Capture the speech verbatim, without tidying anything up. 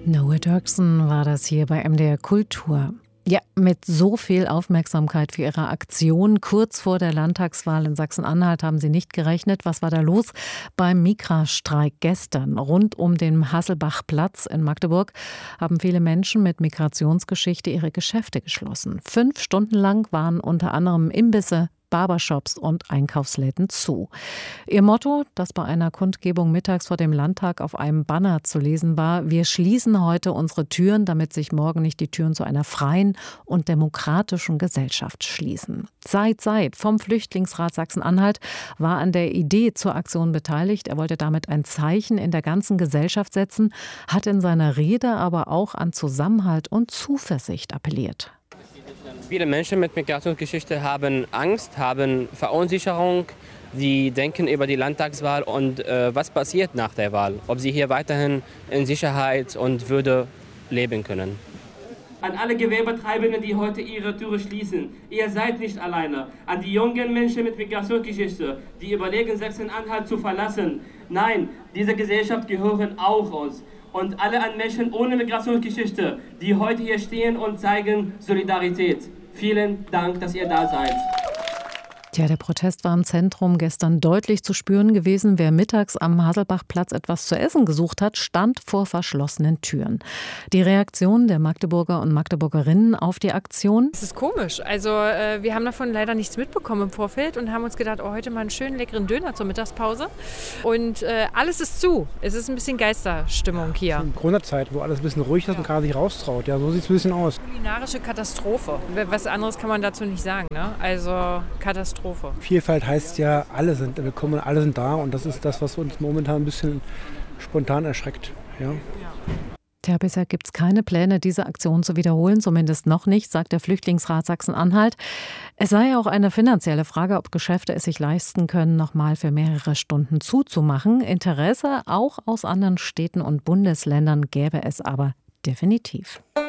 Noah Dirksen war das hier bei M D R Kultur. Ja, mit so viel Aufmerksamkeit für ihre Aktion kurz vor der Landtagswahl in Sachsen-Anhalt haben sie nicht gerechnet. Was war da los beim Migra-Streik gestern? Rund um den Hasselbachplatz in Magdeburg haben viele Menschen mit Migrationsgeschichte ihre Geschäfte geschlossen. Fünf Stunden lang waren unter anderem Imbisse, Barbershops und Einkaufsläden zu. Ihr Motto, das bei einer Kundgebung mittags vor dem Landtag auf einem Banner zu lesen war: Wir schließen heute unsere Türen, damit sich morgen nicht die Türen zu einer freien und demokratischen Gesellschaft schließen. Seit Seit vom Flüchtlingsrat Sachsen-Anhalt war an der Idee zur Aktion beteiligt. Er wollte damit ein Zeichen in der ganzen Gesellschaft setzen, hat in seiner Rede aber auch an Zusammenhalt und Zuversicht appelliert. Viele Menschen mit Migrationsgeschichte haben Angst, haben Verunsicherung. Sie denken über die Landtagswahl und äh, was passiert nach der Wahl. Ob sie hier weiterhin in Sicherheit und Würde leben können. An alle Gewerbetreibenden, die heute ihre Türe schließen: Ihr seid nicht alleine. An die jungen Menschen mit Migrationsgeschichte, die überlegen, Sachsen-Anhalt zu verlassen. Nein, diese Gesellschaft gehören auch uns. Und alle an Menschen ohne Migrationsgeschichte, die heute hier stehen und zeigen Solidarität. Vielen Dank, dass ihr da seid. Ja, der Protest war im Zentrum gestern deutlich zu spüren gewesen. Wer mittags am Hasselbachplatz etwas zu essen gesucht hat, stand vor verschlossenen Türen. Die Reaktion der Magdeburger und Magdeburgerinnen auf die Aktion? Es ist komisch. Also äh, wir haben davon leider nichts mitbekommen im Vorfeld und haben uns gedacht, oh, heute mal einen schönen leckeren Döner zur Mittagspause. Und äh, alles ist zu. Es ist ein bisschen Geisterstimmung hier. In Corona-Zeit, wo alles ein bisschen ruhig ist, ja, und gerade sich raustraut. Ja, so sieht es ein bisschen aus. Kulinarische Katastrophe. Was anderes kann man dazu nicht sagen, ne? Also Katastrophe. Vielfalt heißt ja, alle sind willkommen, alle sind da, und das ist das, was uns momentan ein bisschen spontan erschreckt. Ja. Ja, bisher gibt es keine Pläne, diese Aktion zu wiederholen, zumindest noch nicht, sagt der Flüchtlingsrat Sachsen-Anhalt. Es sei ja auch eine finanzielle Frage, ob Geschäfte es sich leisten können, noch mal für mehrere Stunden zuzumachen. Interesse auch aus anderen Städten und Bundesländern gäbe es aber definitiv.